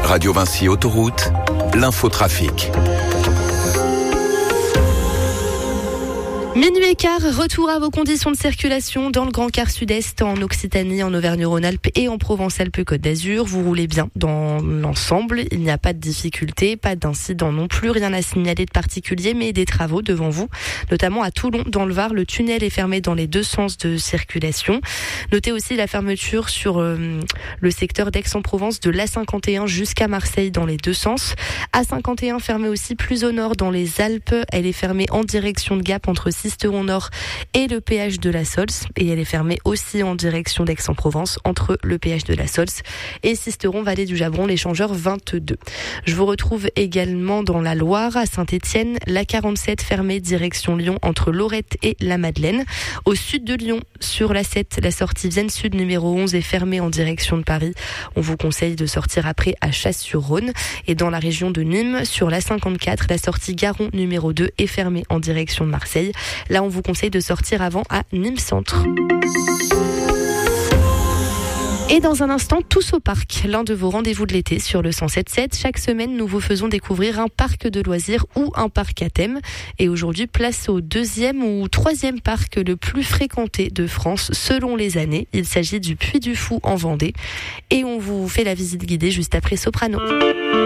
Radio Vinci Autoroute, l'infotrafic. Minuit et quart, retour à vos conditions de circulation dans le Grand Quart Sud-Est, en Occitanie, en Auvergne-Rhône-Alpes et en Provence-Alpes-Côte d'Azur. Vous roulez bien dans l'ensemble, il n'y a pas de difficultés, pas d'incidents non plus, rien à signaler de particulier, mais des travaux devant vous, notamment à Toulon, dans le Var. Le tunnel est fermé dans les deux sens de circulation. Notez aussi la fermeture sur le secteur d'Aix-en-Provence de l'A51 jusqu'à Marseille dans les deux sens. A51 fermée aussi plus au nord dans les Alpes. Elle est fermée en direction de Gap entre Sisteron Nord et le péage de la Sols, et elle est fermée aussi en direction d'Aix-en-Provence entre le péage de la Sols et Sisteron Vallée du Jabron, l'échangeur 22. Je vous retrouve également dans la Loire, à Saint-Étienne, la 47 fermée direction Lyon entre Lorette et la Madeleine. Au sud de Lyon, sur la 7, la sortie Vienne Sud numéro 11 est fermée en direction de Paris. On vous conseille de sortir après à Chasse-sur-Rhône. Et dans la région de Nîmes, sur la 54, la sortie Garon numéro 2 est fermée en direction de Marseille. Là, on vous conseille de sortir avant à Nîmes Centre. Et dans un instant, tous au parc, l'un de vos rendez-vous de l'été sur le 107.7. Chaque semaine, nous vous faisons découvrir un parc de loisirs ou un parc à thème. Et aujourd'hui, place au deuxième ou troisième parc le plus fréquenté de France selon les années. Il s'agit du Puy du Fou en Vendée. Et on vous fait la visite guidée juste après Soprano.